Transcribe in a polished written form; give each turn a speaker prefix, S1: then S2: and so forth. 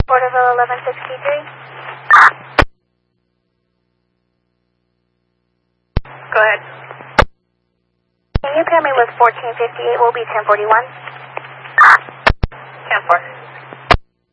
S1: Porterville 1163.
S2: Go ahead.
S1: Can you pair me with 1458? Will be 1041.
S2: 10-4.